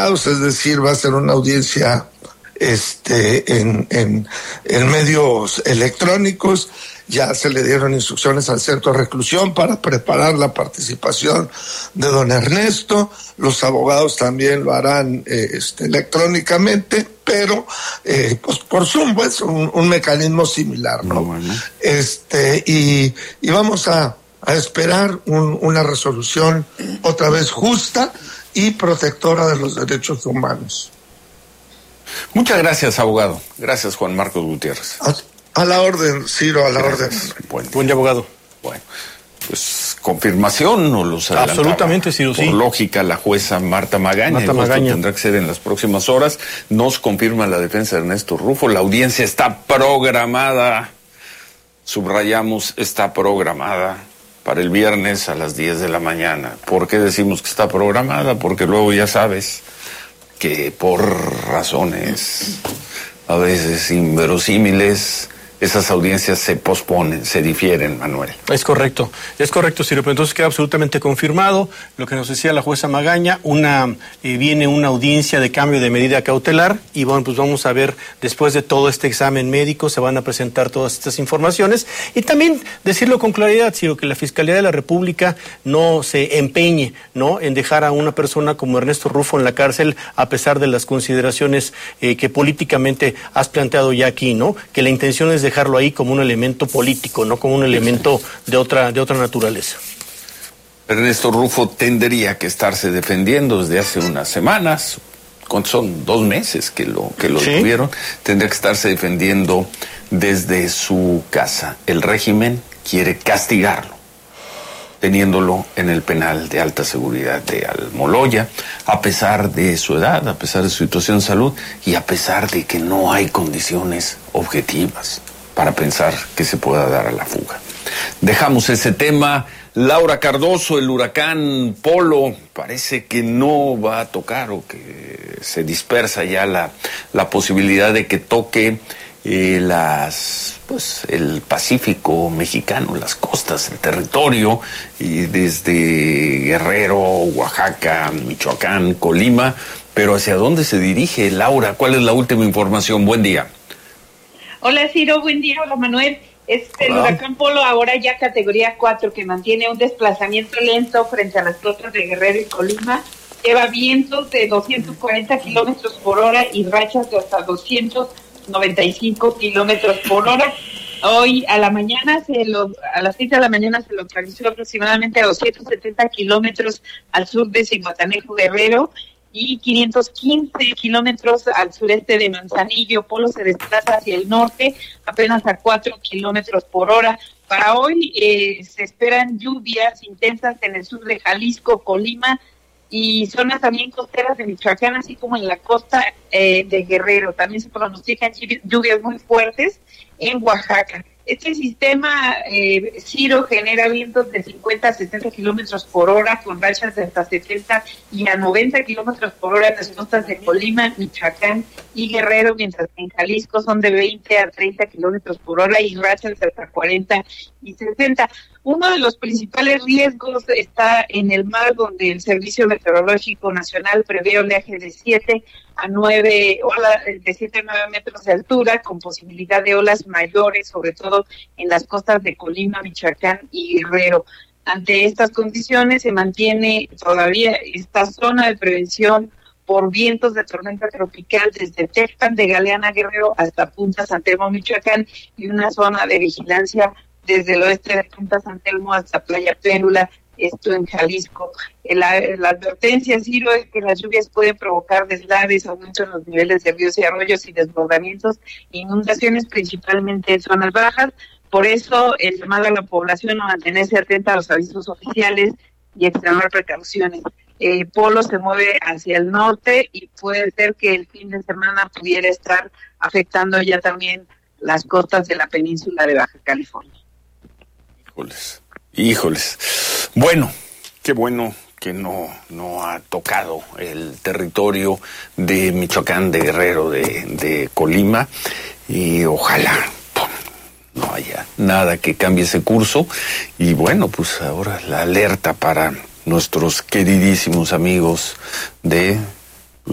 abogados, es decir, va a ser una audiencia en medios electrónicos. Ya se le dieron instrucciones al centro de reclusión para preparar la participación de don Ernesto. Los abogados también lo harán electrónicamente, pero pues por Zoom es un mecanismo similar, ¿no? Bueno. Y vamos a esperar una resolución otra vez justa y protectora de los derechos humanos. Muchas gracias, abogado. Gracias, Juan Marcos Gutiérrez. A la orden, Ciro, a la orden. Buen día, abogado. Bueno, pues confirmación, ¿no? Los adelantaba. Absolutamente, Ciro, sí. Por lógica, la jueza Marta Magaña. Esto tendrá que ser en las próximas horas. Nos confirma la defensa de Ernesto Rufo. La audiencia está programada. Subrayamos, está programada para el viernes a las 10 de la mañana. ¿Por qué decimos que está programada? Porque luego ya sabes que por razones a veces inverosímiles, esas audiencias se posponen, se difieren, Manuel. Es correcto, Ciro, pero entonces queda absolutamente confirmado lo que nos decía la jueza Magaña, viene una audiencia de cambio de medida cautelar y bueno, pues vamos a ver, después de todo este examen médico, se van a presentar todas estas informaciones y también decirlo con claridad, Ciro, que la Fiscalía de la República no se empeñe, ¿no?, en dejar a una persona como Ernesto Rufo en la cárcel a pesar de las consideraciones que políticamente has planteado ya aquí, ¿no?, que la intención es dejarlo ahí como un elemento político, no como un elemento de otra naturaleza. Ernesto Rufo tendría que estarse defendiendo desde hace unas semanas, son 2 meses que lo detuvieron, tendría que estarse defendiendo desde su casa. El régimen quiere castigarlo, teniéndolo en el penal de alta seguridad de Almoloya, a pesar de su edad, a pesar de su situación de salud y a pesar de que no hay condiciones objetivas para pensar que se pueda dar a la fuga. Dejamos ese tema. Laura Cardoso, el huracán Polo, parece que no va a tocar o que se dispersa ya la posibilidad de que toque el Pacífico mexicano, las costas, el territorio, y desde Guerrero, Oaxaca, Michoacán, Colima. Pero ¿hacia dónde se dirige, Laura? ¿Cuál es la última información? Buen día. Hola, Ciro, buen día. Hola, Manuel. El huracán Polo, ahora ya categoría 4, que mantiene un desplazamiento lento frente a las costas de Guerrero y Colima, lleva vientos de 240 kilómetros por hora y rachas de hasta 295 kilómetros por hora. Hoy a la mañana, a las 6 de la mañana, se localizó aproximadamente a 270 kilómetros al sur de Zihuatanejo, Guerrero, y 515 kilómetros al sureste de Manzanillo. Polo se desplaza hacia el norte, apenas a 4 kilómetros por hora. Para hoy se esperan lluvias intensas en el sur de Jalisco, Colima y zonas también costeras de Michoacán, así como en la costa de Guerrero. También se pronostican lluvias muy fuertes en Oaxaca. Este sistema, Ciro, genera vientos de 50 a 60 kilómetros por hora, con rachas de hasta 70 y a 90 kilómetros por hora en las costas de Colima, Michoacán y Guerrero, mientras que en Jalisco son de 20 a 30 kilómetros por hora y rachas de hasta 40 y 60. Uno de los principales riesgos está en el mar, donde el Servicio Meteorológico Nacional prevé oleaje de 7 a 9 metros de altura, con posibilidad de olas mayores, sobre todo en las costas de Colima, Michoacán y Guerrero. Ante estas condiciones se mantiene todavía esta zona de prevención por vientos de tormenta tropical desde Tecpan de Galeana, Guerrero, hasta Punta San Telmo, Michoacán, y una zona de vigilancia desde el oeste de Punta San Telmo hasta Playa Pérula, esto en Jalisco. La advertencia, Ciro, es que las lluvias pueden provocar deslaves, aumento en los niveles de ríos y arroyos y desbordamientos, inundaciones principalmente en zonas bajas. Por eso el llamado a la población a mantenerse atenta a los avisos oficiales y extremar precauciones. Polo se mueve hacia el norte y puede ser que el fin de semana pudiera estar afectando ya también las costas de la península de Baja California. Híjoles. Bueno, qué bueno que no ha tocado el territorio de Michoacán, de Guerrero, de Colima, y ojalá no haya nada que cambie ese curso. Y bueno, pues ahora la alerta para nuestros queridísimos amigos de